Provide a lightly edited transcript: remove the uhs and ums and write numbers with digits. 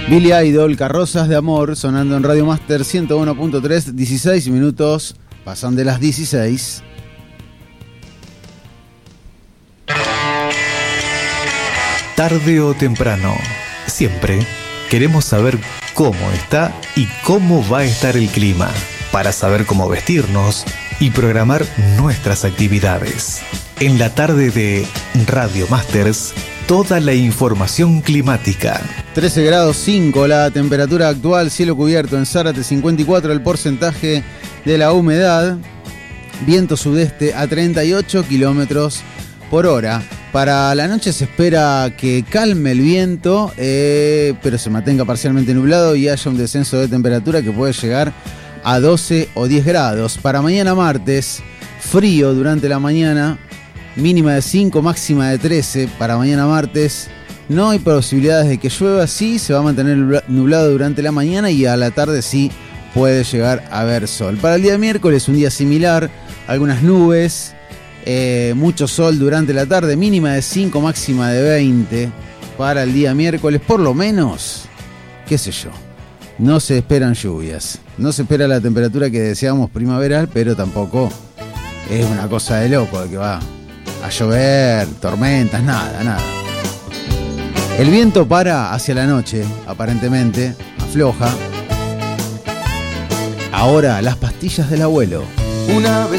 Billy Idol, Carrozas de Amor, sonando en Radio Master 101.3, 16 minutos, pasan de las 16. Tarde o temprano, siempre queremos saber cómo está y cómo va a estar el clima, para saber cómo vestirnos y programar nuestras actividades. En la tarde de Radio Masters, toda la información climática. 13 grados 5 la temperatura actual, cielo cubierto en Zárate, 54 el porcentaje de la humedad, viento sudeste a 38 kilómetros por hora. Para la noche se espera que calme el viento, pero se mantenga parcialmente nublado y haya un descenso de temperatura que puede llegar a 12 o 10 grados. Para mañana martes, frío durante la mañana, mínima de 5, máxima de 13 para mañana martes. No hay posibilidades de que llueva, sí se va a mantener nublado durante la mañana y a la tarde sí puede llegar a haber sol. Para el día miércoles un día similar, algunas nubes, mucho sol durante la tarde, mínima de 5, máxima de 20 para el día miércoles, por lo menos, qué sé yo, no se esperan lluvias, no se espera la temperatura que deseamos primaveral, pero tampoco es una cosa de loco de que va a llover, tormentas, nada. El viento para hacia la noche, aparentemente, afloja. Ahora, las pastillas del abuelo. Una vez